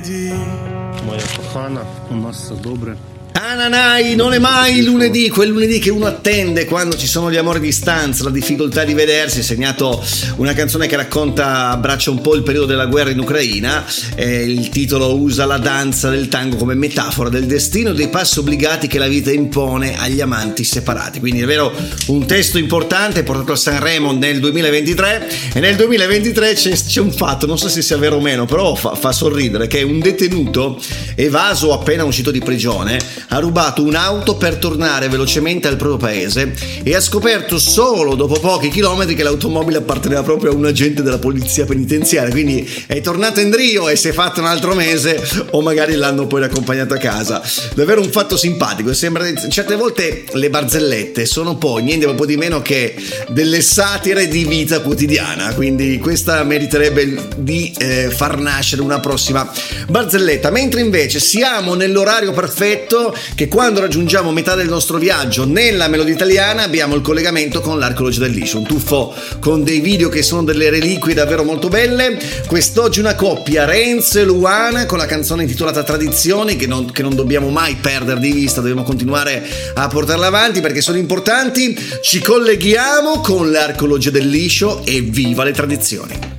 Моя кохана, у нас все добре. Ananai, non è mai lunedì, quel lunedì che uno attende quando ci sono gli amori a distanza, la difficoltà di vedersi. Segnato una canzone che abbraccia un po' il periodo della guerra in Ucraina. Il titolo usa la danza del tango come metafora del destino e dei passi obbligati che la vita impone agli amanti separati. Quindi è vero, un testo importante portato a Sanremo nel 2023, e nel 2023 c'è un fatto, non so se sia vero o meno, però fa sorridere, che un detenuto evaso appena uscito di prigione ha rubato un'auto per tornare velocemente al proprio paese e ha scoperto solo dopo pochi chilometri che l'automobile apparteneva proprio a un agente della polizia penitenziaria. Quindi è tornato in Rio e si è fatto un altro mese, o magari l'hanno poi accompagnato a casa. Davvero un fatto simpatico. Sembra, certe volte le barzellette sono poi niente po' di meno che delle satire di vita quotidiana, quindi questa meriterebbe di far nascere una prossima barzelletta. Mentre invece siamo nell'orario perfetto, che quando raggiungiamo metà del nostro viaggio nella melodia italiana abbiamo il collegamento con l'Archeologia del Liscio, un tuffo con dei video che sono delle reliquie davvero molto belle. Quest'oggi una coppia, Renzo e Luana, con la canzone intitolata Tradizioni, che non dobbiamo mai perdere di vista, dobbiamo continuare a portarla avanti perché sono importanti. Ci colleghiamo con l'Archeologia del Liscio e viva le tradizioni!